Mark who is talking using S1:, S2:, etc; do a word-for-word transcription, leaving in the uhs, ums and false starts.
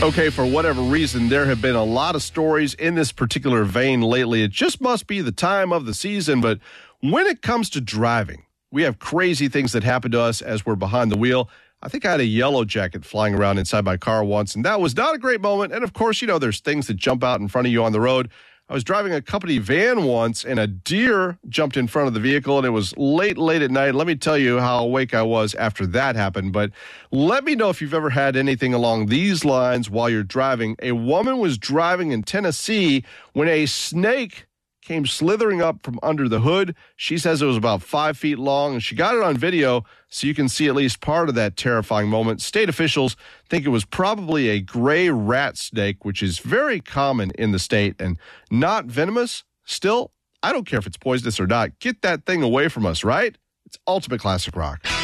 S1: Okay, for whatever reason, there have been a lot of stories in this particular vein lately. It just must be the time of the season, but when it comes to driving, we have crazy things that happen to us as we're behind the wheel. I think I had a yellow jacket flying around inside my car once, and that was not a great moment. And of course, you know, there's things that jump out in front of you on the road. I was driving a company van once, and a deer jumped in front of the vehicle, and it was late, late at night. Let me tell you how awake I was after that happened. But let me know if you've ever had anything along these lines while you're driving. A woman was driving in Tennessee when a snake came slithering up from under the hood. She says it was about five feet long, and she got it on video so you can see at least part of that terrifying moment. State officials think it was probably a gray rat snake, which is very common in the state and not venomous. Still, I don't care if it's poisonous or not. Get that thing away from us, right? It's Ultimate Classic Rock.